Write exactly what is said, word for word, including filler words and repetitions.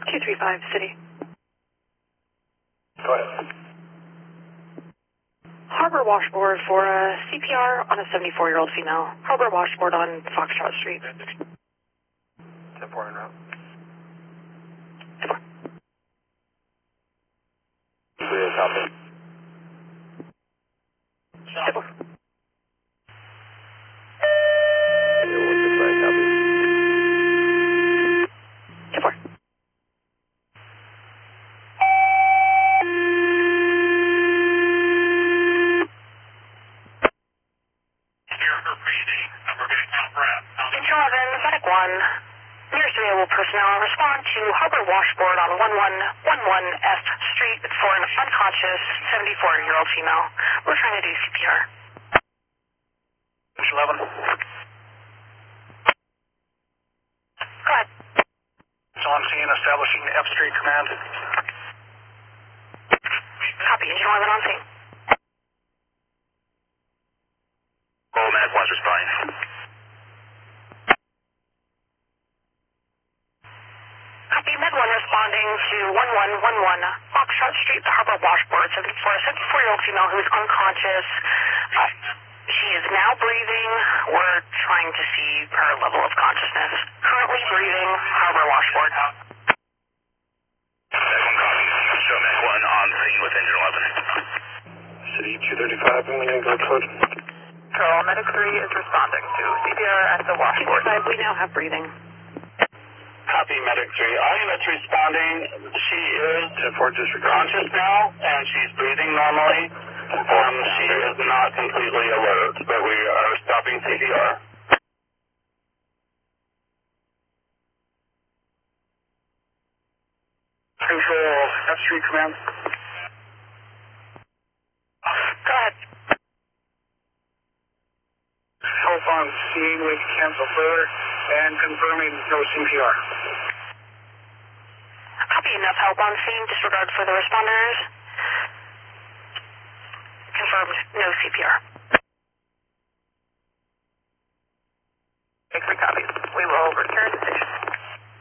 two three five, City. Go ahead. Harbor washboard for a C P R on a seventy-four-year-old female. Harbor washboard on Foxtrot Street. ten four en route. Zero copy. ten four. Zero one six nine copy. ten four. Engine eleven, Medic one. Nearest available personnel respond to Harbor washboard on one one one one F Street for an unconscious seventy-four-year-old female. We're trying to do C P R. Engine eleven. Go ahead. So I'm seeing establishing F Street command. Copy, Engine eleven on scene. Oh, Medic one's responding. Copy, Med one responding to one one one one Foxtrot Street, the Harbor washboard, seventy-four, a seventy-four-year-old female who is unconscious. Uh, she is now breathing. We're trying to see her level of consciousness. Currently breathing, Harbor washboard. Medic one copy. Show Medic one on scene with engine eleven. City two thirty-five, I'm going to go code. Control, Medic three is responding to C P R at the washboard. We now have breathing. Copy, Medic three. All units responding. She is ten four disregard. Conscious now, and she's breathing normally. Um, she is not completely alert, but we are stopping C P R. Control, F Street command. Go ahead. Help on scene with cancel further and confirming no C P R. Copy, enough help on scene. Disregard for the responders. Confirmed, no C P R. Take three copies. We will return to station.